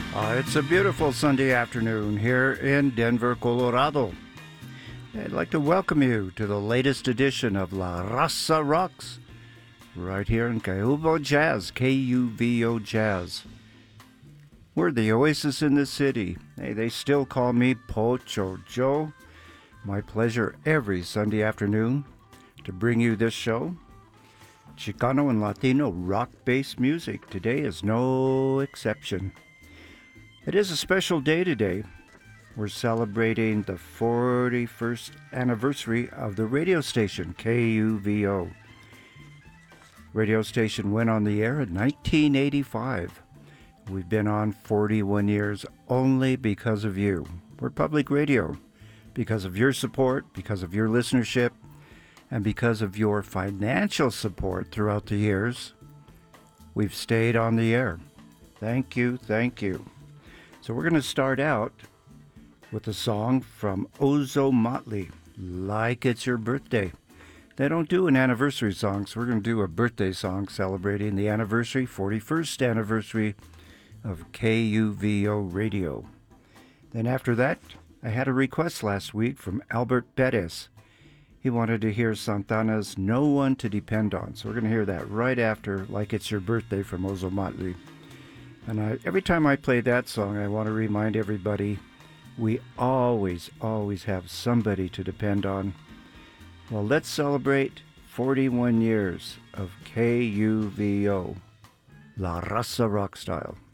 It's a beautiful Sunday afternoon here in Denver, Colorado. I'd like to welcome you to the latest edition of La Raza Rocks, right here in Kuvo Jazz, Kuvo Jazz. We're the oasis in the city. Hey, they still call me Pocho Joe. My pleasure every Sunday afternoon to bring you this show. Chicano and Latino rock-based music. Today is no exception. It is a special day today. We're celebrating the 41st anniversary of the radio station, KUVO. Radio station went on the air in 1985. We've been on 41 years only because of you. We're public radio because of your support, because of your listenership, and because of your financial support throughout the years. We've stayed on the air. Thank you, thank you. So we're going to start out with a song from Ozomatli, Like It's Your Birthday. They don't do an anniversary song, so we're going to do a birthday song celebrating the anniversary, 41st anniversary of KUVO Radio. Then after that, I had a request last week from Albert Perez. He wanted to hear Santana's No One to Depend On, so we're going to hear that right after Like It's Your Birthday from Ozomatli. And every time I play that song, I want to remind everybody we always have somebody to depend on. Well, let's celebrate 41 years of KUVO, La Raza Rock Style.